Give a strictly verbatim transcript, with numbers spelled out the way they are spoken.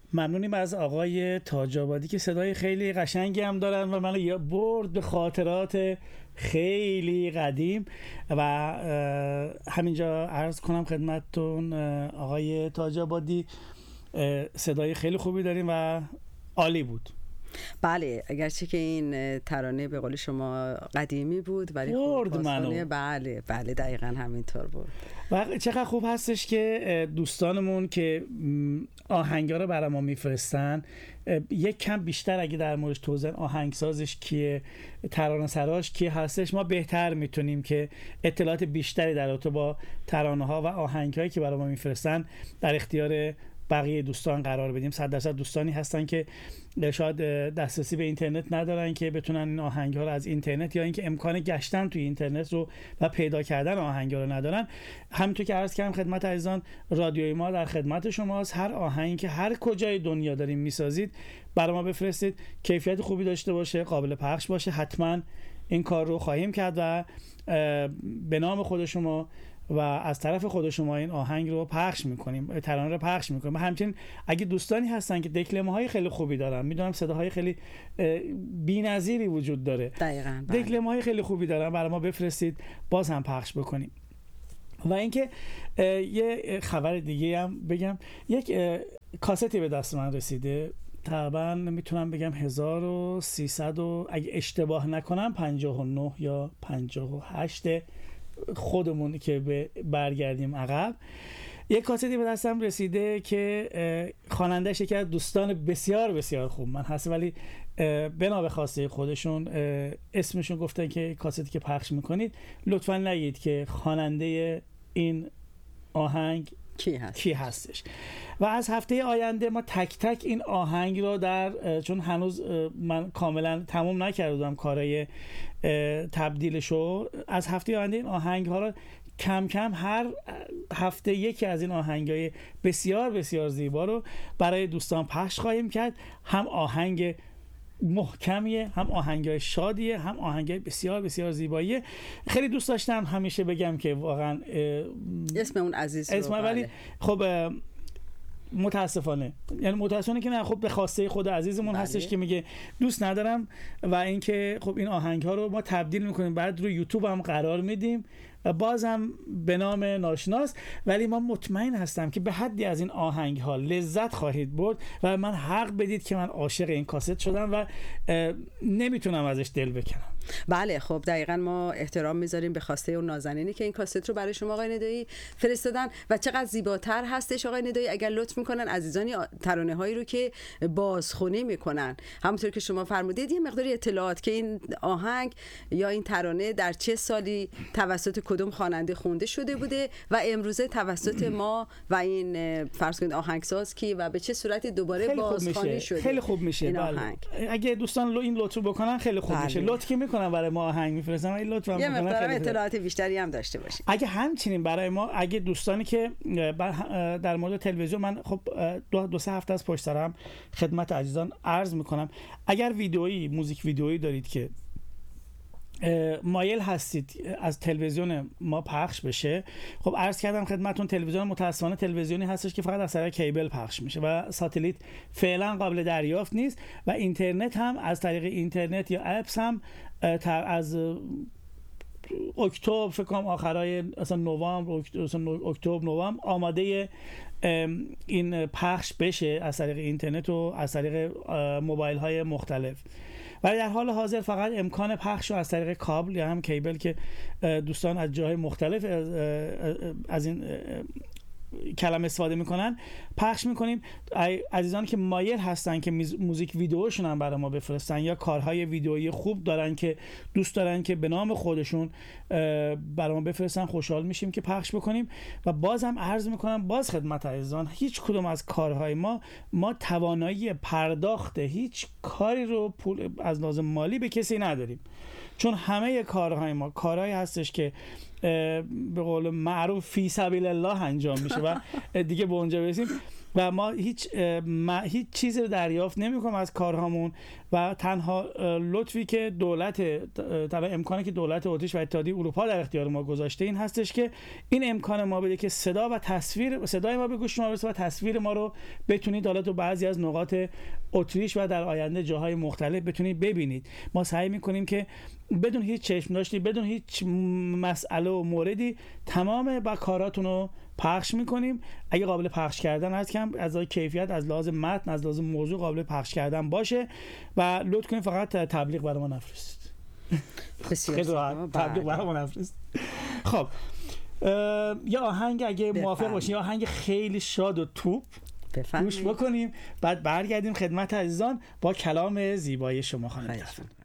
ممنونیم از آقای تاج آبادی که صدای خیلی قشنگی هم دارن و منو برد به خاطرات خیلی قدیم. و همینجا عرض کنم خدمتتون آقای تاج آبادی صدای خیلی خوبی داریم و عالی بود. بله، اگرچه که این ترانه به قول شما قدیمی بود ولی برد منو. بله بله دقیقاً همینطور بود. و چقدر خوب هستش که دوستانمون که آهنگا رو برای ما میفرستن یک کم بیشتر اگه در موردش توضیح آهنگسازش کیه، ترانه سراش کیه هستش، ما بهتر میتونیم که اطلاعات بیشتری در رابطه با ترانه ها و آهنگ هایی که برای ما میفرستن در اختیار بقیه دوستان قرار بدیم. صد درصد دوستانی هستن که شاید دسترسی به اینترنت ندارن که بتونن این آهنگ‌ها رو از اینترنت یا اینکه امکان گشتن توی اینترنت رو و پیدا کردن آهنگ‌ها رو ندارن. همونطور که عرض کردم خدمت عزیزان، رادیوی ما در خدمت شماست. هر آهنگی که هر کجای دنیا داریم میسازید برای ما بفرستید، کیفیت خوبی داشته باشه، قابل پخش باشه، حتما این کار رو خواهیم کرد و به نام خود شما و از طرف خود شما این آهنگ رو پخش میکنیم، ترانه رو پخش میکنیم. همچنین اگه دوستانی هستن که دکلمه های خیلی خوبی دارن، میدونم صداهای خیلی بی‌نظیری وجود داره، دقیقاً دکلمه های خیلی خوبی دارن، برای ما بفرستید باز هم پخش بکنیم. و اینکه یه خبر دیگه هم بگم، یک کاستی به دست من رسیده، تقریبا میتونم بگم هزار و سیصد و اگه اشتباه نکنم پنجاه و نه یا پنجاه و هشت خودمون که به برگردیم عقب، یک کاستی به دستم رسیده که خواننده‌اش یکی از دوستان بسیار بسیار خوب من هست، ولی بنا به خواسته خودشون اسمشون گفتن که کاستی که پخش میکنید لطفاً نگید که خواننده این آهنگ کی هست؟ کی هستش. و از هفته آینده ما تک تک این آهنگ رو در، چون هنوز من کاملا تموم نکردم کارهای تبدیلشو، از هفته آینده این آهنگ ها رو کم کم هر هفته یکی از این آهنگای بسیار بسیار زیبا رو برای دوستان پخش خواهیم کرد. هم آهنگ محکمیه، هم آهنگای شادیه، هم آهنگای بسیار بسیار زیباییه. خیلی دوست داشتم همیشه بگم که واقعا اسم اون عزیز رو، اسم ولی خب متاسفانه، یعنی متاسفانه که نه، خب به خواسته خود عزیزمون بله. هستش که میگه دوست ندارم و اینکه خب این آهنگ ها رو ما تبدیل میکنیم، بعد رو یوتیوب هم قرار میدیم و بازم به نام ناشناس، ولی ما مطمئن هستم که به حدی از این آهنگ ها لذت خواهید برد و من حق بدید که من عاشق این کاست شدم و نمیتونم ازش دل بکنم. بله خب دقیقاً ما احترام میذاریم به خواسته اون نازنینی که این کاست رو برای شما آقای ندایی فرستادن و چقدر زیباتر هستش آقای ندایی اگر لطف میکنن عزیزانی ترانه هایی رو که بازخوانی میکنن، همونطور که شما فرمودید یه مقداری اطلاعات که این آهنگ یا این ترانه در چه سالی توسط کدوم خواننده خونده شده بوده و امروزه توسط ما و این فرض کنید آهنگساز کی و به چه صورتی دوباره بازخوانی شده. خیلی خوب میشه. بله. اگه دوستان این لطفو بکنن خیلی خوب بله. میشه. لطف که میکنن برای ما آهنگ میفرستن، این لطفا میکنن. یه مقدار خیلی اطلاعات بیشتری هم داشته باشید. اگه همچنین برای ما، اگه دوستانی که در مورد تلویزیون، من خب دو, دو سه هفته از پشت سرم خدمت عزیزان عرض میکنم، اگر ویدئویی، موزیک ویدئویی دارید که مایل هستید از تلویزیون ما پخش بشه، خب عرض کردم خدمتون تلویزیون متاسفانه تلویزیونی هستش که فقط از طریق کیبل پخش میشه و ساتلیت فعلا قابل دریافت نیست و اینترنت هم از طریق اینترنت یا اپس هم از اکتبر فکر کنم آخرای اصلا نوامبر اکتبر نوامبر آماده این پخش بشه از طریق اینترنت و از طریق موبایل های مختلف. ولی در حال حاضر فقط امکان پخش از طریق کابل یا هم کیبل که دوستان از جاهای مختلف از این کلمه استفاده میکنن پخش میکنیم. عزیزان که مایل هستن که موزیک ویدیوشون هم برای ما بفرستن یا کارهای ویدیویی خوب دارن که دوست دارن که به نام خودشون برای ما بفرستن، خوشحال میشیم که پخش بکنیم. و بازم عرض میکنم باز خدمت عزیزان، هیچ کدوم از کارهای ما ما توانایی پرداخت هیچ کاری رو پول از لازم مالی به کسی نداریم، چون همه کارهای ما کارهایی هستش که به قول معروف فی سبیل الله انجام میشه و دیگه به اونجا برسیم و ما هیچ ما هیچ چیزی رو دریافت نمی‌کنیم از کارهامون و تنها لطفی که دولت تنها امکانی که دولت اتریش و اتحادیه اروپا در اختیار ما گذاشته این هستش که این امکان ما بده که صدا و تصویر صدای ما به گوش شما برسه و تصویر ما رو بتونید حالا تو بعضی از نقاط اتریش و در آینده جاهای مختلف بتونید ببینید. ما سعی می‌کنیم که بدون هیچ چشم داشتی، بدون هیچ مسئله و موردی تمام با کاراتون رو پخش میکنیم. اگه قابل پخش کردن هست که از کیفیت، از لحاظ متن، از لحاظ موضوع قابل پخش کردن باشه و لطف کنید فقط تبلیغ برای ما نفرستید. بسیار راحت تبلیغ برای ما نفرستید. خب یا آهنگ اگه موافق باشین، یا آهنگ خیلی شاد و توپ گوش بکنیم، بعد برگردیم خدمت عزیزان با کلام زیبای شما خانم.